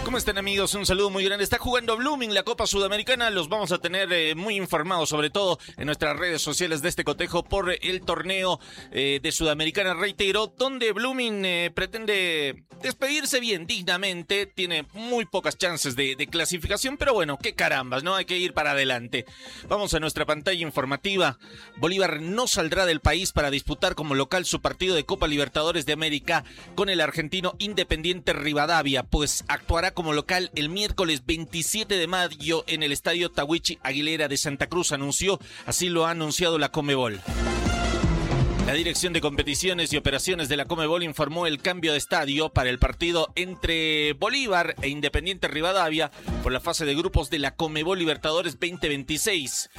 ¿Cómo están, amigos? Un saludo muy grande. Está jugando Blooming la Copa Sudamericana. Los vamos a tener muy informados, sobre todo en nuestras redes sociales de este cotejo por el torneo de Sudamericana, reitero, donde Blooming pretende despedirse bien, dignamente. Tiene muy pocas chances de clasificación, pero bueno, qué carambas, ¿no? Hay que ir para adelante. Vamos a nuestra pantalla informativa. Bolívar no saldrá del país para disputar como local su partido de Copa Libertadores de América con el argentino Independiente Rivadavia, pues actuará como local el miércoles 27 de mayo en el estadio Tahuichi Aguilera de Santa Cruz, así lo ha anunciado la Conmebol. La Dirección de Competiciones y Operaciones de la Conmebol informó el cambio de estadio para el partido entre Bolívar e Independiente Rivadavia por la fase de grupos de la Conmebol Libertadores 2026.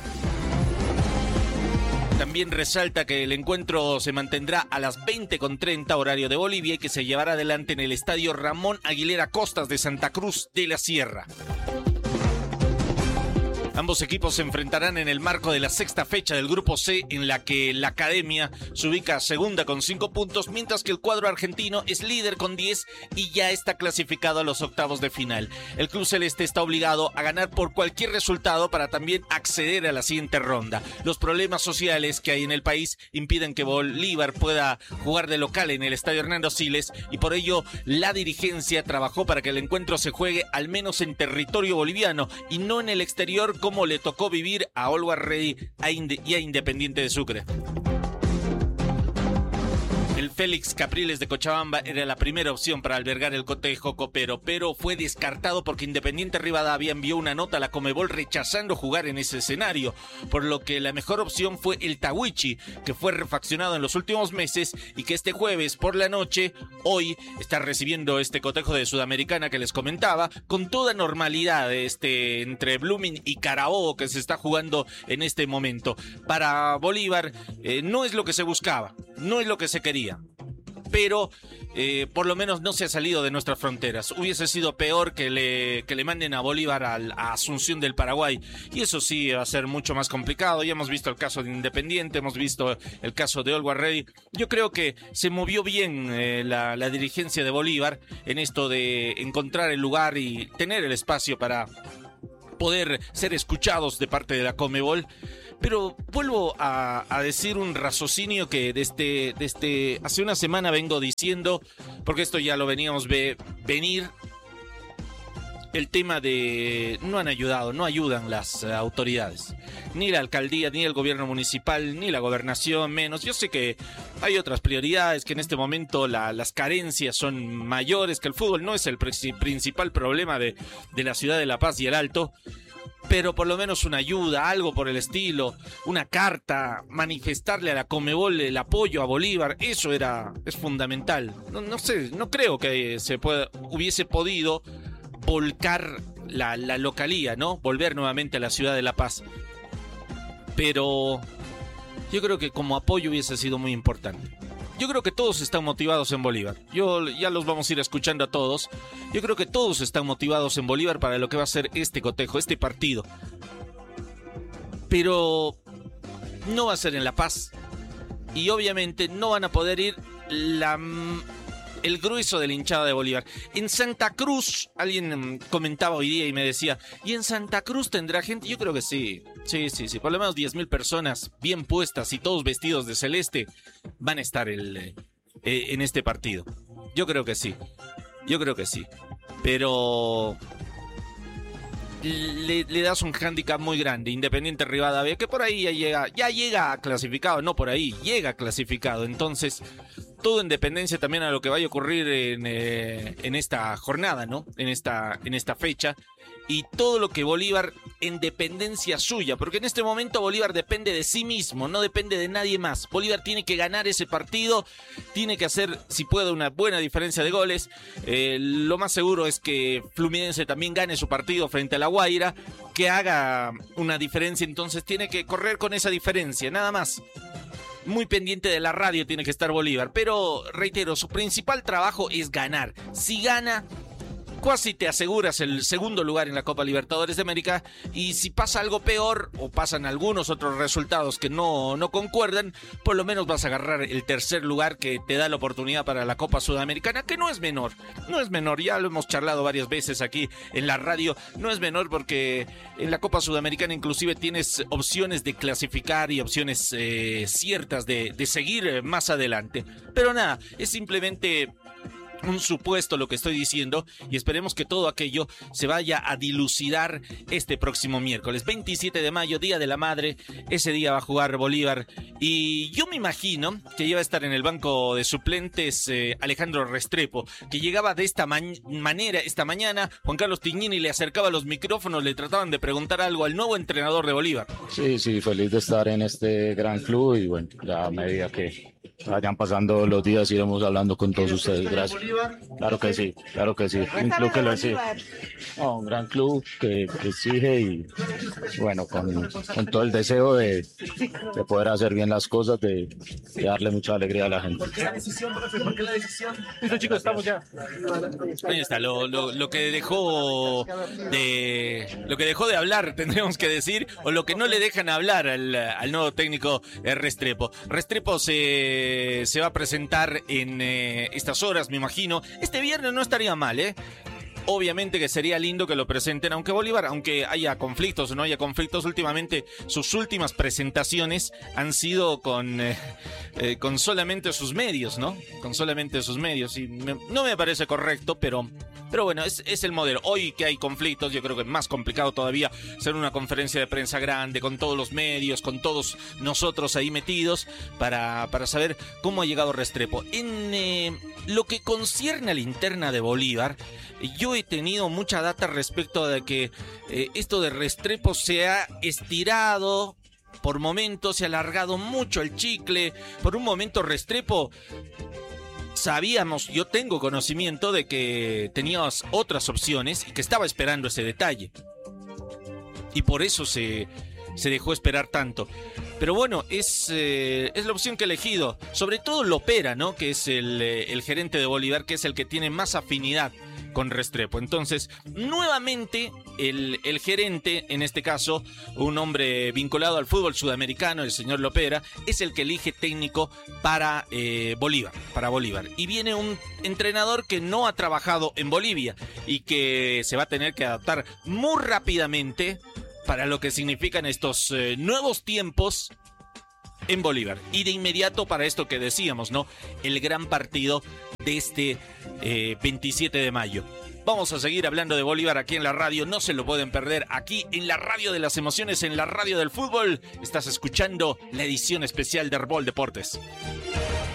También resalta que el encuentro se mantendrá a las 20:30 horario de Bolivia y que se llevará adelante en el estadio Ramón Aguilera Costas de Santa Cruz de la Sierra. Ambos equipos se enfrentarán en el marco de la sexta fecha del Grupo C, en la que la Academia se ubica segunda con 5 puntos, mientras que el cuadro argentino es líder con 10 y ya está clasificado a los octavos de final. El club celeste está obligado a ganar por cualquier resultado para también acceder a la siguiente ronda. Los problemas sociales que hay en el país impiden que Bolívar pueda jugar de local en el estadio Hernando Siles, y por ello la dirigencia trabajó para que el encuentro se juegue al menos en territorio boliviano y no en el exterior, como le tocó vivir a Always Ready y a Independiente de Sucre. El Félix Capriles de Cochabamba era la primera opción para albergar el cotejo copero, pero fue descartado porque Independiente Rivadavia envió una nota a la Conmebol rechazando jugar en ese escenario, por lo que la mejor opción fue el Tahuichi, que fue refaccionado en los últimos meses y que este jueves por la noche, hoy, está recibiendo este cotejo de Sudamericana que les comentaba, con toda normalidad entre Blooming y Carabobo que se está jugando en este momento. Para Bolívar no es lo que se buscaba, no es lo que se quería, pero por lo menos no se ha salido de nuestras fronteras. Hubiese sido peor que le manden a Bolívar a Asunción del Paraguay, y eso sí va a ser mucho más complicado. Ya hemos visto el caso de Independiente, hemos visto el caso de Always Ready. Yo creo que se movió bien la dirigencia de Bolívar en esto de encontrar el lugar y tener el espacio para poder ser escuchados de parte de la Conmebol. Pero vuelvo a decir un raciocinio que desde hace una semana vengo diciendo, porque esto ya lo veníamos venir. El tema de no ayudan las autoridades, ni la alcaldía, ni el gobierno municipal, ni la gobernación, menos. Yo sé que hay otras prioridades, que en este momento las carencias son mayores, que el fútbol no es el principal problema de la ciudad de La Paz y el Alto, pero por lo menos una ayuda, algo por el estilo, una carta, manifestarle a la Conmebol el apoyo a Bolívar, eso es fundamental. No sé, no creo que hubiese podido volcar la localía, ¿no? Volver nuevamente a la ciudad de La Paz. Pero yo creo que como apoyo hubiese sido muy importante. Yo creo que todos están motivados en Bolívar. Ya los vamos a ir escuchando a todos. Yo creo que todos están motivados en Bolívar para lo que va a ser este cotejo, este partido. Pero no va a ser en La Paz. Y obviamente no van a poder ir el grueso de la hinchada de Bolívar. En Santa Cruz, alguien comentaba hoy día y me decía, ¿y en Santa Cruz tendrá gente? Yo creo que sí. Sí. Por lo menos 10,000 personas bien puestas y todos vestidos de celeste van a estar en este partido. Yo creo que sí. Pero le das un hándicap muy grande. Independiente Rivadavia, que por ahí ya llega clasificado. No por ahí, llega clasificado. Entonces, todo en dependencia también a lo que vaya a ocurrir en esta jornada, ¿no? En esta fecha. Y todo lo que Bolívar en dependencia suya, porque en este momento Bolívar depende de sí mismo, no depende de nadie más. Bolívar tiene que ganar ese partido, tiene que hacer, si puede, una buena diferencia de goles. Lo más seguro es que Fluminense también gane su partido frente a La Guaira, que haga una diferencia, entonces tiene que correr con esa diferencia, nada más. Muy pendiente de la radio tiene que estar Bolívar, pero reitero, su principal trabajo es ganar. Si gana, Casi te aseguras el segundo lugar en la Copa Libertadores de América, y si pasa algo peor o pasan algunos otros resultados que no concuerdan, por lo menos vas a agarrar el tercer lugar, que te da la oportunidad para la Copa Sudamericana, que no es menor, ya lo hemos charlado varias veces aquí en la radio, no es menor porque en la Copa Sudamericana inclusive tienes opciones de clasificar y opciones ciertas de seguir más adelante, pero nada, es simplemente un supuesto lo que estoy diciendo, y esperemos que todo aquello se vaya a dilucidar este próximo miércoles 27 de mayo, Día de la Madre. Ese día va a jugar Bolívar, y yo me imagino que iba a estar en el banco de suplentes Alejandro Restrepo, que llegaba de esta manera esta mañana. Juan Carlos Tignini le acercaba los micrófonos, le trataban de preguntar algo al nuevo entrenador de Bolívar. Sí, feliz de estar en este gran club, y bueno, ya a medida que vayan pasando los días iremos hablando con todos ustedes. Gracias. Claro que sí. Un club que lo exige. Un gran club que exige, y bueno, con todo el deseo de poder hacer bien las cosas, de darle mucha alegría a la gente. ¿Por qué la decisión, profe? ¿Por qué la decisión? Listo, chicos, estamos ya. Ahí está, lo que dejó de hablar, tendríamos que decir, o lo que no le dejan hablar al nuevo técnico Restrepo. Restrepo se va a presentar en estas horas, me imagino. Este viernes no estaría mal, Obviamente que sería lindo que lo presenten, aunque Bolívar, aunque haya conflictos o no haya conflictos, últimamente sus últimas presentaciones han sido con solamente sus medios, ¿no? Con solamente sus medios, y no me parece correcto, pero bueno, es el modelo. Hoy que hay conflictos, yo creo que es más complicado todavía hacer una conferencia de prensa grande, con todos los medios, con todos nosotros ahí metidos, para saber cómo ha llegado Restrepo. En lo que concierne a la interna de Bolívar, yo he tenido mucha data respecto de que esto de Restrepo se ha estirado por momentos, se ha alargado mucho el chicle. Por un momento Restrepo, yo tengo conocimiento de que tenías otras opciones y que estaba esperando ese detalle, y por eso se dejó esperar tanto. Pero bueno, es la opción que he elegido. Sobre todo Lopera, ¿no? Que es el gerente de Bolívar, que es el que tiene más afinidad con Restrepo. Entonces, nuevamente, el gerente, en este caso, un hombre vinculado al fútbol sudamericano, el señor Lopera, es el que elige técnico para Bolívar. Y viene un entrenador que no ha trabajado en Bolivia y que se va a tener que adaptar muy rápidamente para lo que significan estos nuevos tiempos en Bolívar. Y de inmediato para esto que decíamos, ¿no? El gran partido de este 27 de mayo. Vamos a seguir hablando de Bolívar aquí en la radio, no se lo pueden perder, aquí en la radio de las emociones, en la radio del fútbol. Estás escuchando la edición especial de Herbol Deportes.